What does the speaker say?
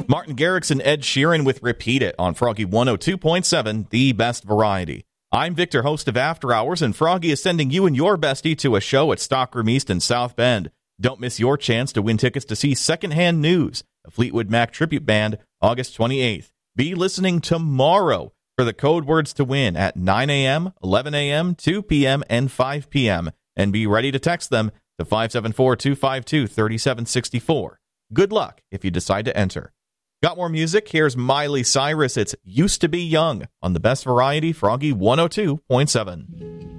Martin Garrix and Ed Sheeran with Repeat It on Froggy 102.7, the best variety. I'm Victor, host of After Hours, and Froggy is sending you and your bestie to a show at Stockroom East in South Bend. Don't miss your chance to win tickets to see Secondhand News, a Fleetwood Mac tribute band, August 28th. Be listening tomorrow for the code words to win at 9 a.m., 11 a.m., 2 p.m., and 5 p.m., and be ready to text them to 574-252-3764. Good luck if you decide to enter. Got more music? Here's Miley Cyrus. It's Used to Be Young on the best variety, Froggy 102.7.